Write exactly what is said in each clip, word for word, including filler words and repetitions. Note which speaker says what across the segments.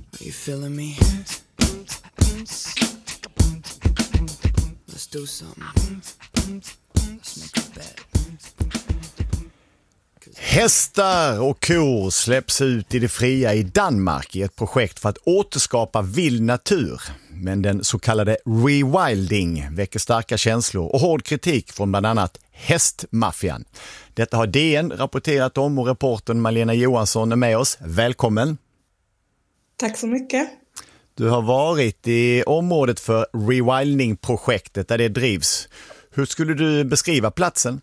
Speaker 1: Are you feeling me? Let's do something. Let's make a bet.
Speaker 2: Hästar och kor släpps ut i det fria i Danmark i ett projekt för att återskapa vild natur. Men den så kallade rewilding väcker starka känslor och hård kritik från bland annat hästmaffian. Detta har D N rapporterat om och reportern Malena Johansson är med oss. Välkommen!
Speaker 3: Tack så mycket.
Speaker 2: Du har varit i området för rewilding-projektet där det drivs. Hur skulle du beskriva platsen?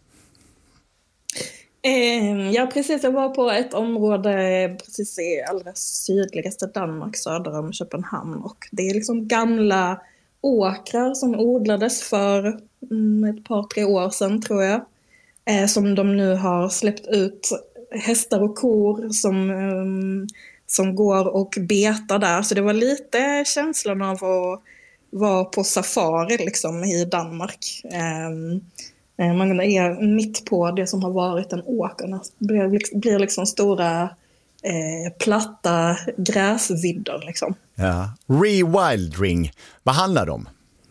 Speaker 3: Ja, precis. Jag var på ett område precis i allra sydligaste Danmark, söder om Köpenhamn. Och det är liksom gamla åkrar som odlades för ett par, tre år sedan tror jag. Som de nu har släppt ut hästar och kor som, som går och betar där. Så det var lite känslan av att vara på safari liksom, i Danmark. Man är mitt på det som har varit en åker. Det blir liksom stora eh, platta gräsvidder. Liksom.
Speaker 2: Ja. Rewilding, vad handlar det om?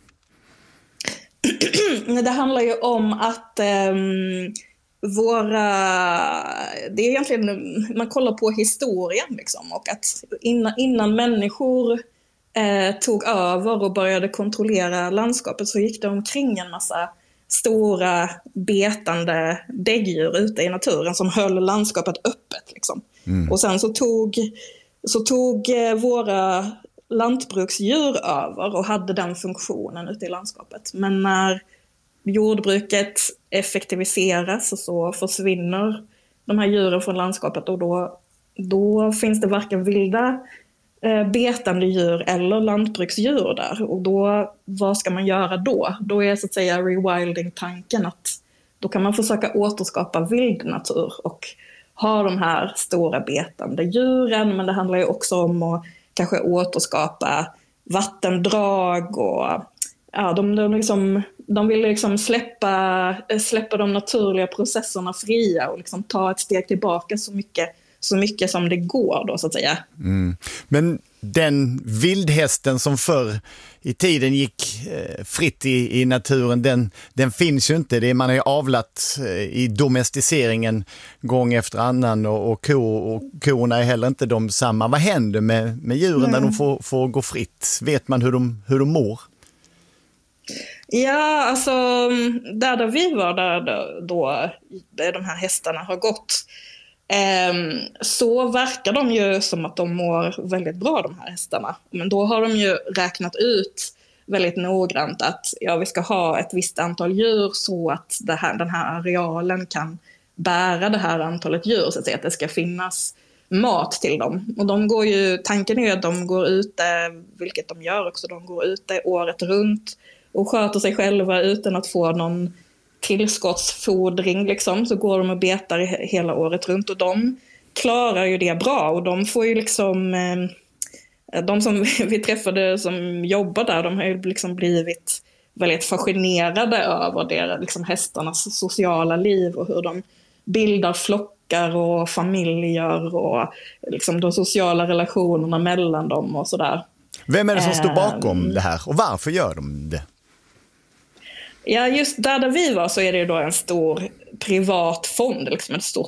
Speaker 3: Det handlar ju om att eh, våra... Det är egentligen, man kollar på historien liksom, och att innan, innan människor eh, tog över och började kontrollera landskapet så gick det omkring en massa stora betande däggdjur ute i naturen som höll landskapet öppet. Liksom. Mm. Och sen så tog, så tog våra lantbruksdjur över och hade den funktionen ute i landskapet. Men när jordbruket effektiviseras så försvinner de här djuren från landskapet och då, då finns det varken vilda betande djur eller lantbruksdjur där. Och då, vad ska man göra då? Då är så att säga rewilding-tanken att då kan man försöka återskapa vild natur och ha de här stora betande djuren, men det handlar ju också om att kanske återskapa vattendrag och ja, de, de, liksom, de vill liksom släppa, släppa de naturliga processerna fria och liksom ta ett steg tillbaka så mycket så mycket som det går då så att säga. Mm.
Speaker 2: Men den vildhästen som förr i tiden gick eh, fritt i, i naturen, den, den finns ju inte. Det är, man har ju avlat eh, i domesticeringen gång efter annan och, och, ko, och korna är heller inte de samma. Vad händer med, med djuren mm. när de får, får gå fritt? Vet man hur de, hur de mår?
Speaker 3: Ja, alltså där, där vi var där då, då de här hästarna har gått så verkar de ju som att de mår väldigt bra, de här hästarna. Men då har de ju räknat ut väldigt noggrant att ja, vi ska ha ett visst antal djur så att det här, den här arealen kan bära det här antalet djur, så att säga, att det ska finnas mat till dem. Och de går ju, tanken är att de går ute, vilket de gör också, de går ute året runt och sköter sig själva utan att få någon tillskottsfodring liksom, så går de och betar hela året runt och de klarar ju det bra och de får ju liksom eh, de som vi träffade som jobbar där, de har ju liksom blivit väldigt fascinerade över det, liksom hästarnas sociala liv och hur de bildar flockar och familjer och liksom de sociala relationerna mellan dem och sådär.
Speaker 2: Vem är det som står bakom eh, det här och varför gör de det?
Speaker 3: Ja, just där där vi var så är det då en stor privat fond, liksom ett stort